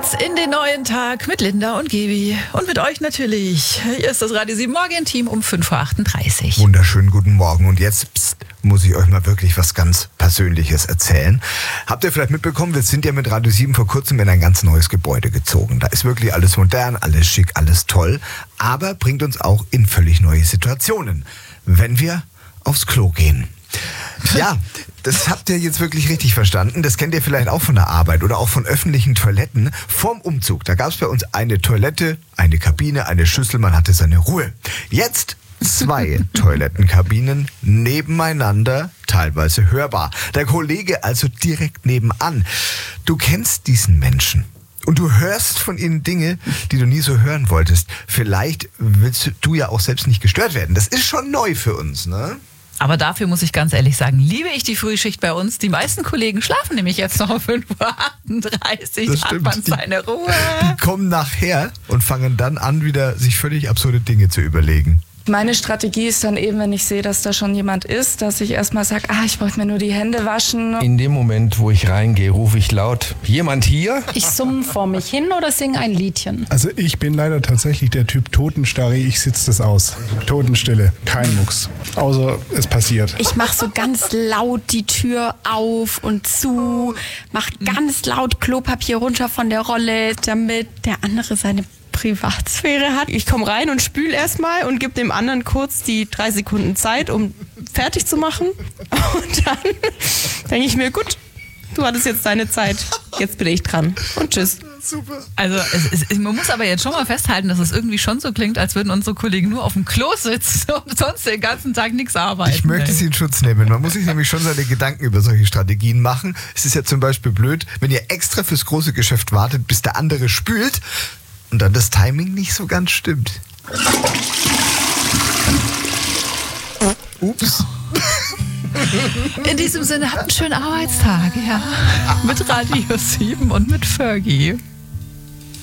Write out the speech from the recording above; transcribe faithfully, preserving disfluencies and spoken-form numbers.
geht's in den neuen Tag mit Linda und Gebi. Und mit euch natürlich. Hier ist das Radio sieben Morgen-Team um fünf Uhr achtunddreißig. Wunderschönen guten Morgen. Und jetzt pst, muss ich euch mal wirklich was ganz Persönliches erzählen. Habt ihr vielleicht mitbekommen, wir sind ja mit Radio sieben vor kurzem in ein ganz neues Gebäude gezogen. Da ist wirklich alles modern, alles schick, alles toll. Aber bringt uns auch in völlig neue Situationen, wenn wir aufs Klo gehen. Ja, das habt ihr jetzt wirklich richtig verstanden. Das kennt ihr vielleicht auch von der Arbeit oder auch von öffentlichen Toiletten. Vorm Umzug, da gab es bei uns eine Toilette, eine Kabine, eine Schüssel, man hatte seine Ruhe. Jetzt zwei Toilettenkabinen nebeneinander, teilweise hörbar. Der Kollege also direkt nebenan. Du kennst diesen Menschen. Und du hörst von ihnen Dinge, die du nie so hören wolltest. Vielleicht willst du ja auch selbst nicht gestört werden. Das ist schon neu für uns, ne? Aber dafür muss ich ganz ehrlich sagen, liebe ich die Frühschicht bei uns. Die meisten Kollegen schlafen nämlich jetzt noch um fünf Uhr achtunddreißig. Das Hat stimmt. man seine Ruhe. Die kommen nachher und fangen dann an, wieder sich völlig absurde Dinge zu überlegen. Meine Strategie ist dann eben, wenn ich sehe, dass da schon jemand ist, dass ich erstmal sage, ah, ich wollte mir nur die Hände waschen. In dem Moment, wo ich reingehe, rufe ich laut, jemand hier? Ich summe vor mich hin oder singe ein Liedchen. Also ich bin leider tatsächlich der Typ Totenstarre, ich sitze das aus. Totenstille, kein Mucks. Außer es passiert. Ich mache so ganz laut die Tür auf und zu, mache ganz laut Klopapier runter von der Rolle, damit der andere seine Privatsphäre hat. Ich komme rein und spüle erstmal und gebe dem anderen kurz die drei Sekunden Zeit, um fertig zu machen. Und dann denke ich mir, gut, du hattest jetzt deine Zeit, jetzt bin ich dran. Und tschüss. Super. Also es, es, man muss aber jetzt schon mal festhalten, dass es irgendwie schon so klingt, als würden unsere Kollegen nur auf dem Klo sitzen und sonst den ganzen Tag nichts arbeiten. Ich möchte sie in Schutz nehmen. Man muss sich nämlich schon seine Gedanken über solche Strategien machen. Es ist ja zum Beispiel blöd, wenn ihr extra fürs große Geschäft wartet, bis der andere spült und dann das Timing nicht so ganz stimmt. Ups. In diesem Sinne, habt einen schönen Arbeitstag, ja. Mit Radio sieben und mit Fergie.